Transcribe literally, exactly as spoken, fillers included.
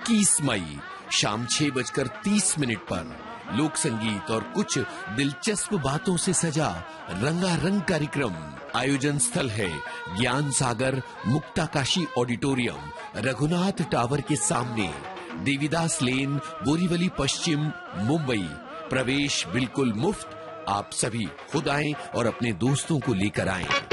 इक्कीस मई शाम छह बजकर तीस मिनट पर लोक संगीत और कुछ दिलचस्प बातों से सजा रंगारंग कार्यक्रम। आयोजन स्थल है ज्ञान सागर मुक्ताकाशी ऑडिटोरियम, रघुनाथ टावर के सामने, देवीदास लेन, बोरीवली पश्चिम, मुंबई। प्रवेश बिल्कुल मुफ्त। आप सभी खुद आएं और अपने दोस्तों को लेकर आएं।